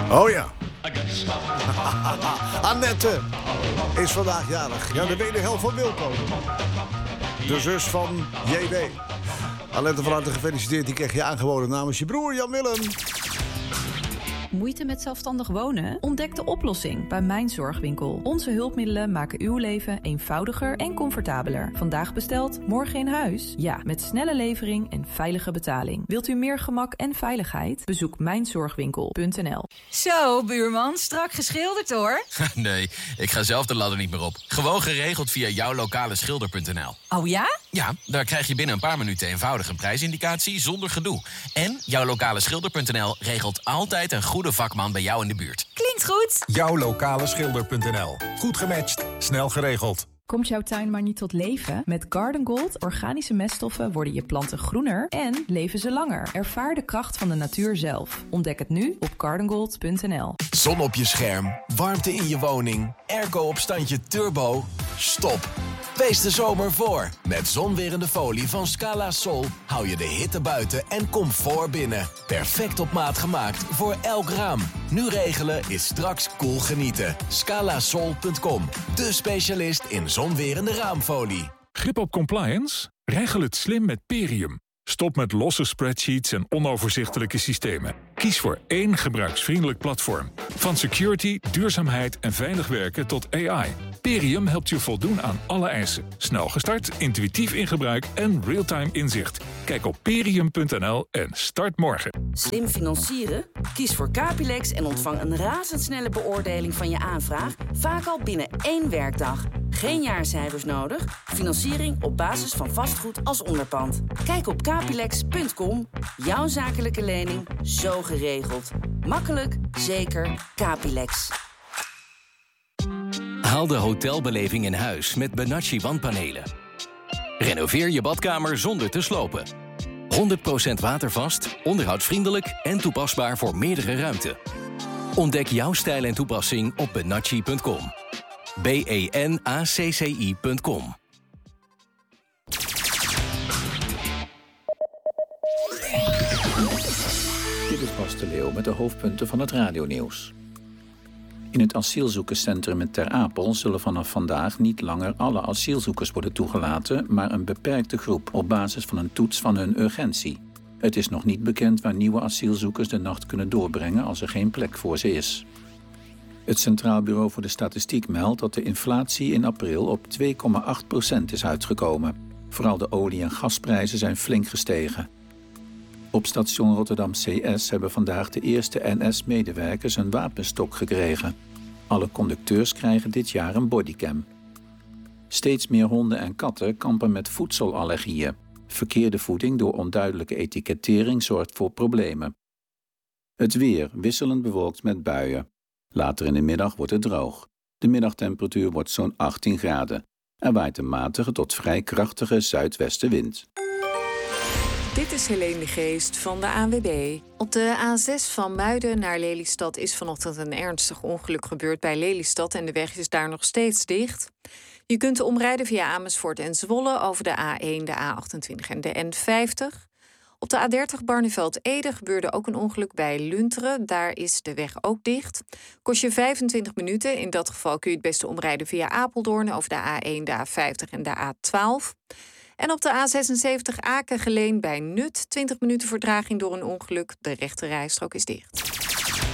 Oh ja. Annette is vandaag jarig. Ja, de wederhelft van Wilco. De zus van JW. Annette, van harte gefeliciteerd. Die kreeg je aangeboden namens je broer Jan-Willem. Moeite met zelfstandig wonen? Ontdek de oplossing bij Mijn Zorgwinkel. Onze hulpmiddelen maken uw leven eenvoudiger en comfortabeler. Vandaag besteld, morgen in huis? Ja, met snelle levering en veilige betaling. Wilt u meer gemak en veiligheid? Bezoek mijnzorgwinkel.nl. Zo, buurman, strak geschilderd hoor. Nee, ik ga zelf de ladder niet meer op. Gewoon geregeld via jouwlokaleszilder.nl. Oh ja? Ja, daar krijg je binnen een paar minuten eenvoudig een prijsindicatie zonder gedoe. En jouwlokaleszilder.nl regelt altijd een goede vakman bij jou in de buurt. Klinkt goed. Jouwlokaleszilder.nl. Goed gematcht, snel geregeld. Komt jouw tuin maar niet tot leven? Met Garden Gold organische meststoffen worden je planten groener en leven ze langer. Ervaar de kracht van de natuur zelf. Ontdek het nu op gardengold.nl. Zon op je scherm, warmte in je woning, airco op standje turbo. Stop. Wees de zomer voor. Met zonwerende folie van Scala Sol hou je de hitte buiten en comfort binnen. Perfect op maat gemaakt voor elk raam. Nu regelen is straks cool genieten. Scalasol.com, de specialist in zonwerende raamfolie. Grip op compliance? Regel het slim met Perium. Stop met losse spreadsheets en onoverzichtelijke systemen. Kies voor één gebruiksvriendelijk platform. Van security, duurzaamheid en veilig werken tot AI. Perium helpt je voldoen aan alle eisen. Snel gestart, intuïtief in gebruik en real-time inzicht. Kijk op perium.nl en start morgen. Slim financieren? Kies voor Capilex en ontvang een razendsnelle beoordeling van je aanvraag. Vaak al binnen 1 werkdag. Geen jaarcijfers nodig. Financiering op basis van vastgoed als onderpand. Kijk op capilex.com. Jouw zakelijke lening zo geregeld. Makkelijk, zeker, Capilex. Haal de hotelbeleving in huis met Benacci wandpanelen. Renoveer je badkamer zonder te slopen. 100% watervast, onderhoudsvriendelijk en toepasbaar voor meerdere ruimten. Ontdek jouw stijl en toepassing op benacci.com. benacci.com. Dit is Bas de Leeuw met de hoofdpunten van het radionieuws. In het asielzoekerscentrum in Ter Apel zullen vanaf vandaag niet langer alle asielzoekers worden toegelaten, maar een beperkte groep op basis van een toets van hun urgentie. Het is nog niet bekend waar nieuwe asielzoekers de nacht kunnen doorbrengen als er geen plek voor ze is. Het Centraal Bureau voor de Statistiek meldt dat de inflatie in april op 2,8% is uitgekomen. Vooral de olie- en gasprijzen zijn flink gestegen. Op station Rotterdam CS hebben vandaag de eerste NS-medewerkers een wapenstok gekregen. Alle conducteurs krijgen dit jaar een bodycam. Steeds meer honden en katten kampen met voedselallergieën. Verkeerde voeding door onduidelijke etikettering zorgt voor problemen. Het weer wisselend bewolkt met buien. Later in de middag wordt het droog. De middagtemperatuur wordt zo'n 18 graden. Er waait een matige tot vrij krachtige zuidwestenwind. Dit is Helene de Geest van de ANWB. Op de A6 van Muiden naar Lelystad is vanochtend een ernstig ongeluk gebeurd bij Lelystad en de weg is daar nog steeds dicht. Je kunt omrijden via Amersfoort en Zwolle over de A1, de A28 en de N50. Op de A30 Barneveld-Ede gebeurde ook een ongeluk bij Lunteren. Daar is de weg ook dicht. Kost je 25 minuten. In dat geval kun je het beste omrijden via Apeldoorn over de A1, de A50 en de A12. En op de A76 Aken-Geleen bij Nut 20 minuten vertraging door een ongeluk. De rechte rijstrook is dicht.